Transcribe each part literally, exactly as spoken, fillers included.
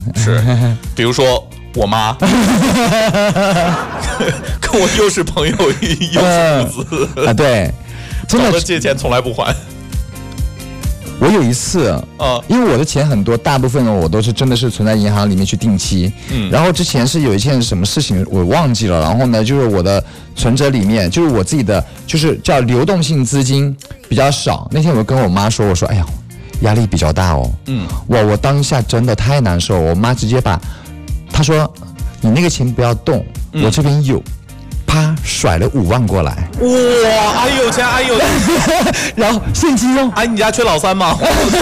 是，比如说我妈，跟我又是朋友又是父子、 呃、啊，对， 真的借钱从来不还。 我有一次，啊，因为我的钱很多，大部分呢我都是真的是存在银行里面去定期。嗯，然后之前是有一件什么事情我忘记了，然后呢，就是我的存折里面，就是我自己的，就是叫流动性资金比较少。那天我跟我妈说，我说，哎呀，压力比较大哦。嗯，哇，我当下真的太难受，我妈直接把，她说，你那个钱不要动，嗯、我这边有。啪，甩了五万过来！ 哇，阿姨有钱，阿姨有钱， 然后现金哦。 阿姨，你家缺老三吗？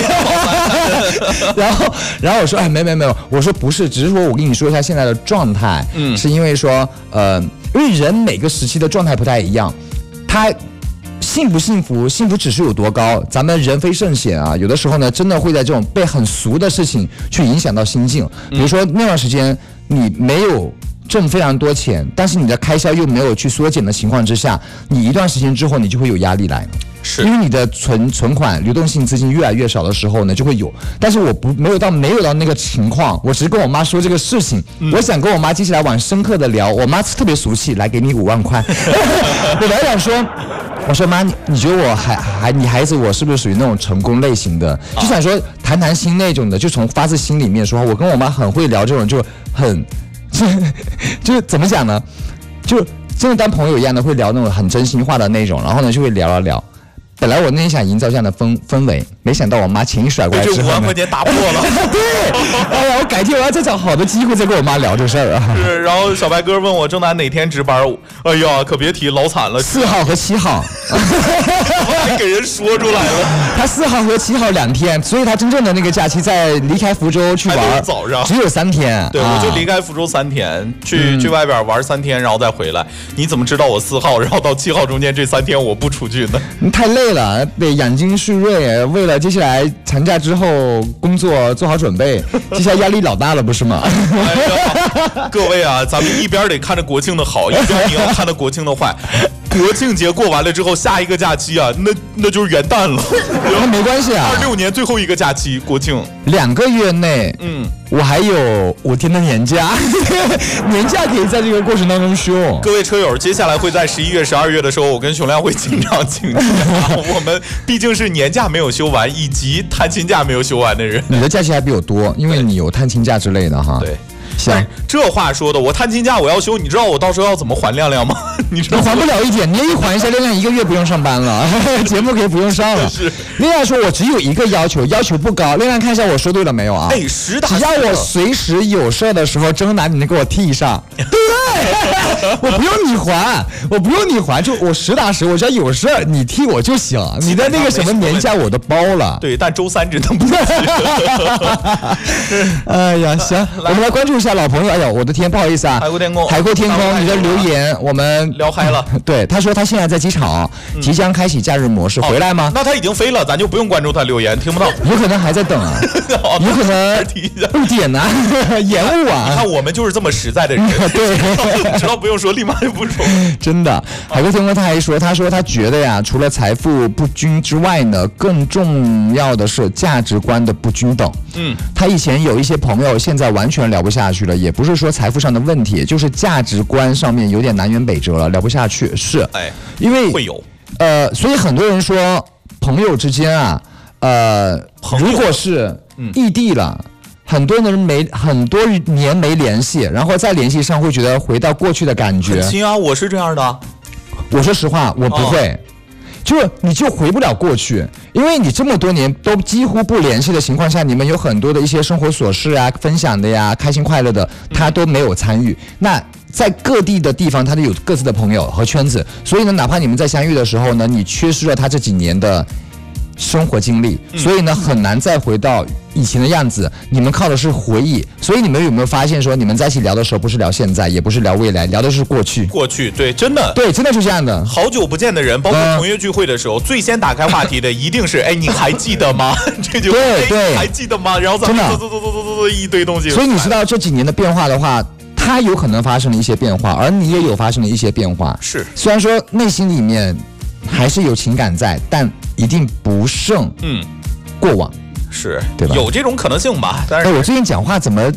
然后，然后我说，哎，没没没有，我说不是，只是说我跟你说一下现在的状态，嗯，是因为说，呃，因为人每个时期的状态不太一样，他幸不幸福，幸福指数有多高，咱们人非圣贤啊，有的时候呢，真的会在这种被很俗的事情去影响到心境，比如说那段时间你没有。挣非常多钱，但是你的开销又没有去缩减的情况之下，你一段时间之后，你就会有压力来， 是因为你的存存款流动性资金越来越少的时候呢，就会有。但是我不没有到没有到那个情况，我只是跟我妈说这个事情，嗯、我想跟我妈接下来往深刻的聊。我妈特别俗气，来给你五万块，我来想说。我说妈，你你觉得我还还你孩子我是不是属于那种成功类型的？就想说谈谈心那种的，就从发自心里面说。我跟我妈很会聊这种，就很。就就怎么讲呢？就真的当朋友一样的，会聊那种很真心话的那种，然后呢就会聊聊聊。本来我那天想营造这样的氛氛围，没想到我妈钱一甩过来之后， 这五万块钱打破了。 对，哎呀，我改天我要再找好的机会再跟我妈聊这事儿啊。 是，然后小白哥问我郑楠哪天值班，哎呀，可别提，老惨了。 四号和七号， 我还给人说出来了。 他四号和七号两天，所以他真正的那个假期在离开福州去玩， 早上只有三天。 对，啊、我就离开福州三天，去、嗯、去外边玩三天，然后再回来。你怎么知道我四号，然后到七号中间这三天我不出去呢？ 你太累了，得养精蓄锐，为了接下来长假之后工作做好准备。接下来压力老大了，不是吗？ 哎呀，各位啊，咱们一边得看着国庆的好，一边你要看着国庆的坏。国庆节过完了之后，下一个假期啊，那那就是元旦了。 那没关系啊， 二六年最后一个假期，国庆两个月内，嗯，我还有五天的年假，年假可以在这个过程当中休。 各位车友，接下来会在十一月、十二月的时候，我跟熊亮会经常请假。我们毕竟是年假没有休完，以及探亲假没有休完的人。 你的假期还比我多，因为你有探亲假之类的哈。 对。行，这话说的，我探亲假我要休，你知道我到时候要怎么还亮亮吗？你知道还不了一点，你也一还一下，亮亮一个月不用上班了，节目可以不用上了。 是， 亮亮说我只有一个要求，要求不高。亮亮看一下我说对了没有啊？ 哎，实打只要我随时有事的时候，征南你能给我替上，对不对？我不用你还，我不用你还，就我实打实，我只要有事你替我就行。你的那个什么年假我都包了。 对，但周三只能不去。 哎呀，行，我们来关注一下。老朋友，哎呦，我的天，不好意思啊！ 海阔天空， 海阔天空，你的留言我们聊嗨了。 对，他说他现在在机场，即将开启假日模式，回来吗？ 那他已经飞了，咱就不用关注他留言，听不到。 有可能还在等啊，有可能误点呢，延误啊。 你看我们就是这么实在的人， 对， 只要不用说，立马就不说。 真的，海阔天空他还说，他说他觉得呀，除了财富不均之外呢，更重要的是价值观的不均等。嗯，他以前有一些朋友，现在完全聊不下去了，也不是说财富上的问题，就是价值观上面有点南辕北辙了，聊不下去。是，哎，因为会有， 呃，所以很多人说朋友之间啊，呃，如果是异地了。嗯，很多人没很多年没联系，然后再联系上会觉得回到过去的感觉。 很亲啊，我是这样的。 我说实话，我不会。哦，就你就回不了过去，因为你这么多年都几乎不联系的情况下，你们有很多的一些生活琐事啊、分享的呀、开心快乐的，他都没有参与。嗯，那在各地的地方，他都有各自的朋友和圈子，所以呢，哪怕你们在相遇的时候呢，你缺失了他这几年的生活经历，所以呢，很难再回到以前的样子。你们靠的是回忆，所以你们有没有发现说，你们在一起聊的时候，不是聊现在，也不是聊未来，聊的是过去。 过去，对，真的， 对，真的是这样的。 好久不见的人，包括同学聚会的时候，嗯，最先打开话题的一定是，哎，你还记得吗？这就对对， 还记得吗？然后咱们走走走走走走一堆东西。 所以你知道这几年的变化的话，它有可能发生了一些变化，而你也有发生了一些变化。 是， 虽然说内心里面还是有情感在，但一定不胜嗯过往， 是对吧？ 有这种可能性吧？但是， 哎，我最近讲话怎么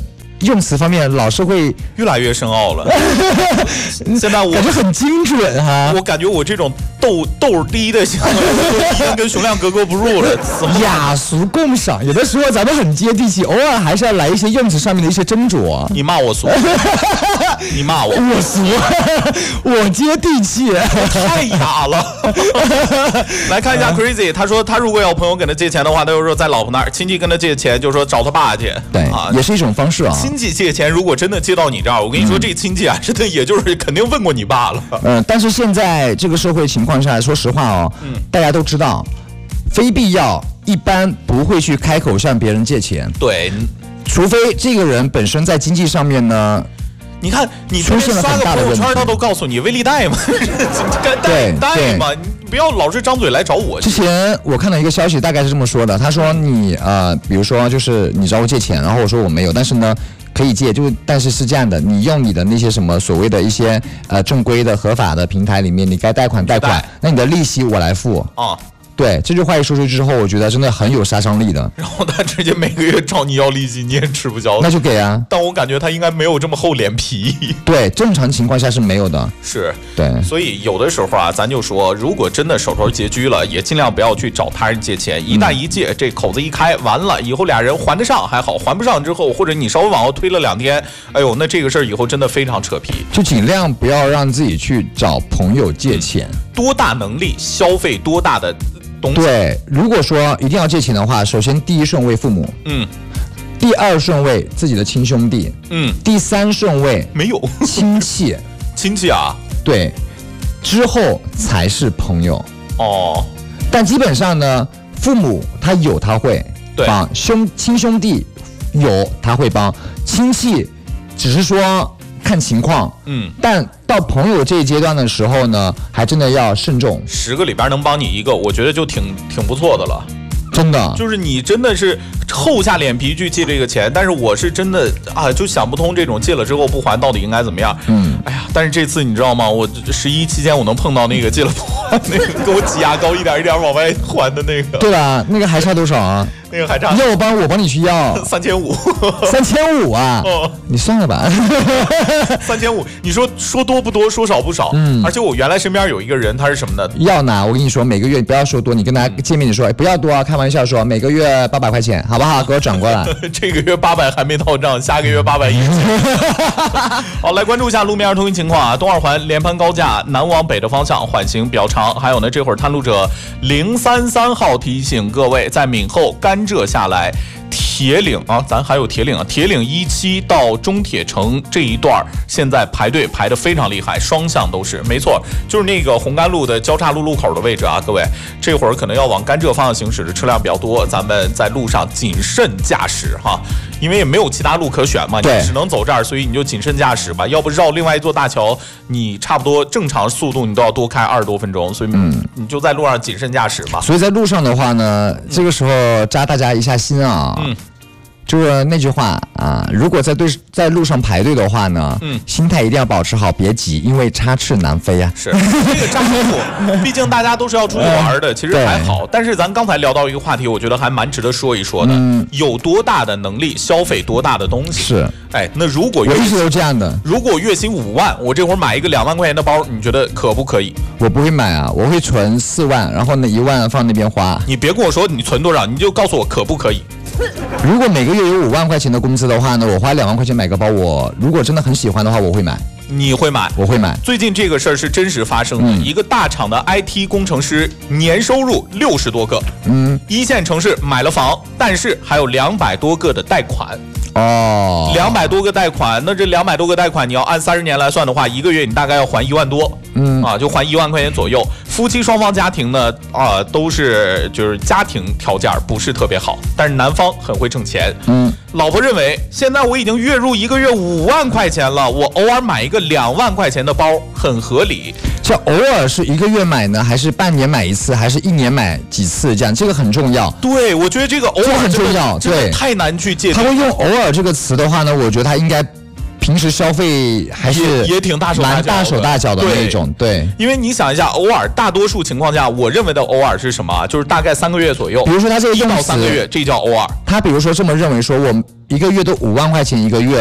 用词方面老是会越来越深奥了。现在我感觉很精准哈。 我感觉我这种豆豆低的行为都已经跟熊亮格格不入了。 雅俗共赏，有的时候咱们很接地气，偶尔还是要来一些用词上面的一些斟酌。 你骂我俗，你骂我， 我俗，我接地气， 太雅了。来看一下 Crazy， 他说他如果要朋友跟他借钱的话，他就说在老婆那儿；亲戚跟他借钱，就说找他爸去。 对啊， 也是一种方式啊。 亲戚借钱，如果真的借到你这儿，我跟你说，嗯、这亲戚啊，真的也就是肯定问过你爸了。 嗯，但是现在这个社会情况下，说实话哦，嗯、大家都知道，非必要一般不会去开口向别人借钱。 对， 除非这个人本身在经济上面呢。 你看，你出现刷个朋友圈，他都告诉你微利贷嘛，贷贷嘛，你不要老是张嘴来找我。 之前我看到一个消息，大概是这么说的，他说你呃，比如说就是你找我借钱，然后我说我没有，但是呢可以借，就但是是这样的，你用你的那些什么所谓的一些呃正规的合法的平台里面，你该贷款贷款，那你的利息我来付啊。对，这句话一说出去之后，我觉得真的很有杀伤力的。 然后他直接每个月找你要利息，你也吃不消。 那就给啊。 但我感觉他应该没有这么厚脸皮。 对，正常情况下是没有的。 是， 对。 所以有的时候啊，咱就说，如果真的手头拮据了，也尽量不要去找他人借钱。一旦一借，嗯、这口子一开，完了以后俩人还得上还好，还不上之后，或者你稍微往后推了两天，哎呦，那这个事儿以后真的非常扯皮。 就尽量不要让自己去找朋友借钱。 嗯、多大能力消费多大的。 对，如果说一定要借钱的话，首先第一顺位父母， 嗯， 第二顺位自己的亲兄弟， 嗯， 第三顺位没有亲戚， 亲戚啊， 对，之后才是朋友。 哦， 但基本上呢，父母他有他会帮，兄亲兄弟有他会帮，亲戚只是说看情况， 嗯， 但到朋友这一阶段的时候呢，还真的要慎重。 十个里边能帮你一个，我觉得就挺挺不错的了。 真的， 就是你真的是厚下脸皮去借这个钱，但是我是真的啊，就想不通这种借了之后不还到底应该怎么样。 嗯， 哎呀，但是这次你知道吗？我十一期间我能碰到那个借了不还，那个给我挤牙膏一点一点往外还的那个。 对吧？那个还差多少啊？ 那个还差。 要我帮我帮你去要三千五， 三千五啊！哦，你算了吧。 三千五，你说说多不多，说少不少。嗯，而且我原来身边有一个人，他是什么呢？ 要拿，我跟你说，每个月不要说多，你跟他见面你说，哎，不要多啊，开玩笑说，每个月八百块钱，好不好？给我转过来。 这个月八百还没到账，下个月八百一。好，来关注一下路面通行情况啊。东二环连潘高架南往北的方向缓行比较长，还有呢，这会儿探路者零三三号提醒各位，在闽后甘蔗下来。铁岭啊，咱还有铁岭啊，铁岭一期到中铁城这一段现在排队排得非常厉害，双向都是，没错，就是那个红甘路的交叉路路口的位置啊，各位，这会儿可能要往甘蔗方向行驶的车辆比较多，咱们在路上谨慎驾驶哈，因为也没有其他路可选嘛，你只能走这儿，所以你就谨慎驾驶吧，要不绕另外一座大桥，你差不多正常速度你都要多开二十多分钟，所以你就在路上谨慎驾驶吧。 所以在路上的话呢，这个时候扎大家一下心啊。嗯，就是那句话啊，如果在对在路上排队的话呢，嗯，心态一定要保持好，别急，因为插翅难飞呀、啊。 是这个扎舒服，毕竟大家都是要出去玩的，其实还好。但是咱刚才聊到一个话题，我觉得还蛮值得说一说的。嗯，有多大的能力消费多大的东西。 是， 哎，那如果我一直都这样的。 如果月薪五万，我这会儿买一个两万块钱的包，你觉得可不可以？ 我不会买啊，我会存四万，然后那一万放那边花。 你别跟我说你存多少，你就告诉我可不可以。 如果每个月有五万块钱的工资的话呢，我花两万块钱买个包，我如果真的很喜欢的话，我会买。 你会买？ 我会买。 最近这个事儿是真实发生的，嗯、一个大厂的 I T 工程师年收入六十多个，嗯，一线城市买了房，但是还有两百多个的贷款。 哦， 两百多个贷款，那这两百多个贷款，你要按三十年来算的话，一个月你大概要还一万多，嗯啊，就还一万块钱左右。夫妻双方家庭呢，啊，都是就是家庭条件不是特别好，但是男方很会挣钱，嗯，老婆认为现在我已经月入一个月五万块钱了，我偶尔买一个两万块钱的包很合理。 这偶尔是一个月买呢，还是半年买一次，还是一年买几次？这样这个很重要。 对，我觉得这个偶尔、 这个、很重要，对， 太难去界定。 他会用偶尔这个词的话呢，我觉得他应该平时消费还是也, 也挺大手大脚的， 大手大脚的那种。对， 因为你想一下，偶尔大多数情况下，我认为的偶尔是什么？就是大概三个月左右。 比如说他这个用词一到三个月，这叫偶尔。 他比如说这么认为，说我一个月都五万块钱一个月